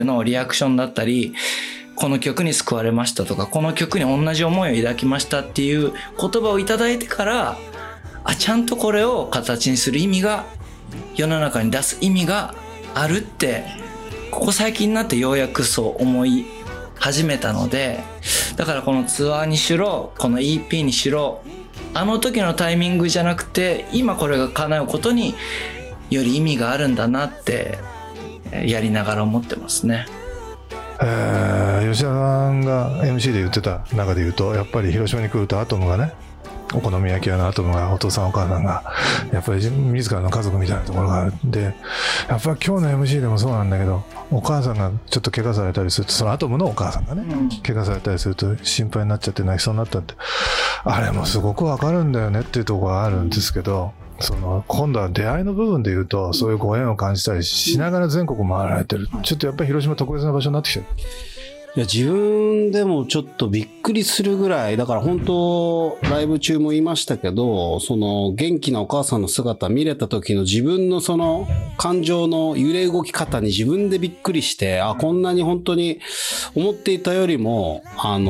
のリアクションだったり、この曲に救われましたとか、この曲に同じ思いを抱きましたっていう言葉をいただいてから、ちゃんとこれを形にする意味が、世の中に出す意味があるって、ここ最近になってようやくそう思い始めたので、だからこのツアーにしろ、この EP にしろ、あの時のタイミングじゃなくて、今これが叶うことにより意味があるんだなってやりながら思ってますね。 吉田さんが MC で言ってた中で言うと、やっぱり広島に来るとアトムがね、お好み焼き屋のアトムが、お父さんお母さんがやっぱり自らの家族みたいなところがあるんで、やっぱり今日の MC でもそうなんだけど、お母さんがちょっと怪我されたりすると、そのアトムのお母さんがね、怪我されたりすると心配になっちゃって泣きそうになったって、あれもすごくわかるんだよねっていうところがあるんですけど、今度は出会いの部分で言うと、そういうご縁を感じたりしながら全国回られてる。ちょっとやっぱり広島特別な場所になってきてる。 いや、自分でもちょっとびっくりするぐらい、だから本当ライブ中も言いましたけど、元気なお母さんの姿見れた時の自分の感情の揺れ動き方に自分でびっくりして、こんなに本当に思っていたよりも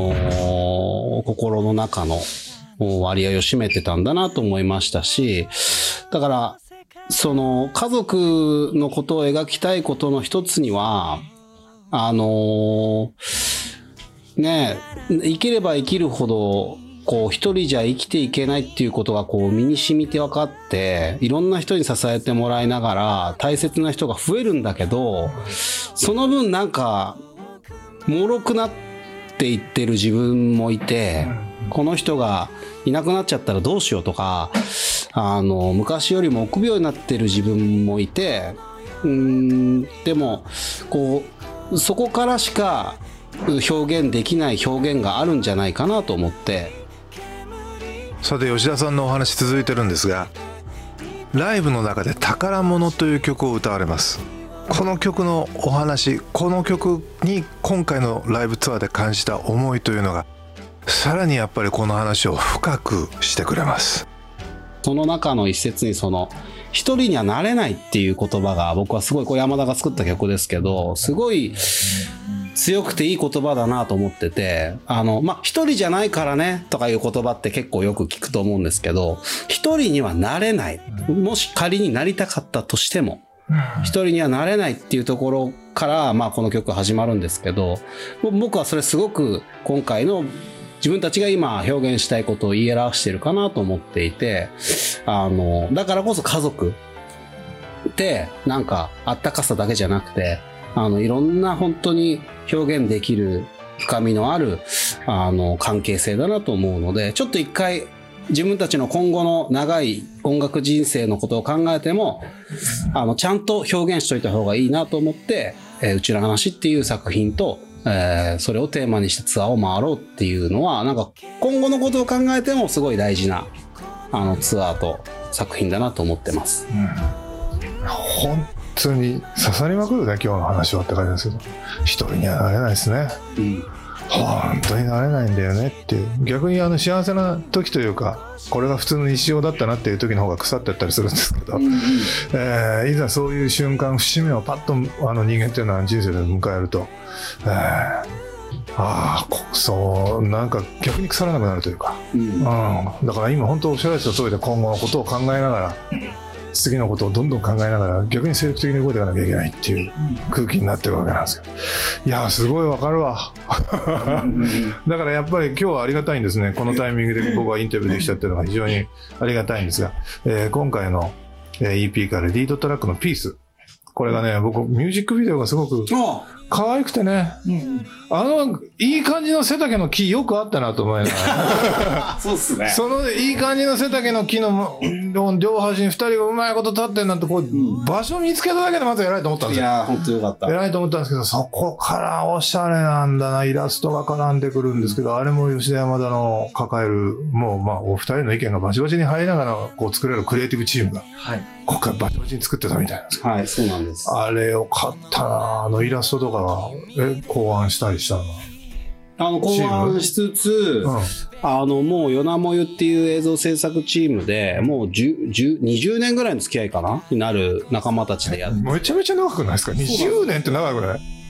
心の中の割合を占めてたんだなと思いましたし、だから家族のことを描きたいことの一つには、ね、生きれば生きるほど一人じゃ生きていけないっていうことが身に染みて分かって、いろんな人に支えてもらいながら大切な人が増えるんだけど、その分なんか脆くなっていってる自分もいて、この人がいなくなっちゃったらどうしようとか、昔よりも臆病になってる自分もいて、でもそこからしか表現できない表現があるんじゃないかなと思って。 さて吉田さんのお話続いてるんですが、ライブの中で宝物という曲を歌われます。この曲のお話、この曲に今回のライブツアーで感じた思いというのが、さらにやっぱりこの話を深くしてくれます。 その中の一節に一人にはなれないっていう言葉が、僕はすごい山田が作った曲ですけど、すごい強くていい言葉だなと思ってて、一人じゃないからねとかいう言葉って結構よく聞くと思うんですけど、一人にはなれない。もし仮になりたかったとしても、一人にはなれないっていうところから、この曲始まるんですけど、僕はそれすごく今回の自分たちが今表現したいことを言い表してるかなと思っていて、だからこそ家族ってなんかあったかさだけじゃなくて、いろんな本当に表現できる深みのある関係性だなと思うので、ちょっと一回自分たちの今後の長い音楽人生のことを考えてもちゃんと表現しといた方がいいなと思って、うちの話っていう作品とそれをテーマにしたツアーを回ろうっていうのは、なんか今後のことを考えてもすごい大事なツアーと作品だなと思ってます。 本当に刺さりまくるね、今日の話はって感じですけど、一人にはなれないですね。本当になれないんだよねっていう、逆に幸せな時というか、これが普通の日常だったなっていう時の方が腐ってったりするんですけど、いざそういう瞬間、節目をパッと人間っていうのは人生で迎えると、そうなんか逆に腐らなくなるというか、だから今本当おっしゃられた通りで、今後のことを考えながら、次のことをどんどん考えながら逆に精力的に動いていかなきゃいけないっていう空気になってるわけなんですけど、いやすごいわかるわだからやっぱり今日はありがたいんですね。このタイミングで僕はインタビューできちゃってるのが非常にありがたいんですが、今回の EP からリードトラックのピース、これがね、僕ミュージックビデオがすごく可愛くてね、いい感じの背丈の木よくあったなと思いながらそうっすね。 そのいい感じの背丈の木の両端に2人がうまいこと立ってんなんて、場所見つけただけでまず偉いと思ったんですよ。 いや本当よかった。 偉いと思ったんですけど、そこからおしゃれなんだな、イラストが絡んでくるんですけど、あれも吉田山田の抱える、もうお二人の意見がバチバチに入りながら作れるクリエイティブチームが、今回バチバチに作ってたみたいなんですけど、 はい、そうなんです。 あれよかったな、イラストとか考案したりしたの。 考案しつつ、もうヨナモユっていう映像制作チームでもう20年ぐらいの付き合いかなになる仲間たちでやって、 めちゃめちゃ長くないですか？20年って長くない？